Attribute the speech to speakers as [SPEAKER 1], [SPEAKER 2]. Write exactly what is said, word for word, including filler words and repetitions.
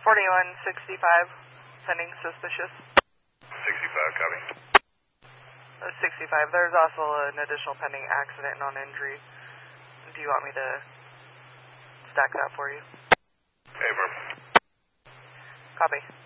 [SPEAKER 1] forty-one sixty-five, pending suspicious.
[SPEAKER 2] sixty-five, copy.
[SPEAKER 1] Uh, sixty-five, there's also an additional pending accident and non-injury. Do you want me to stack that for you?
[SPEAKER 2] Hey, Verb.
[SPEAKER 1] Copy.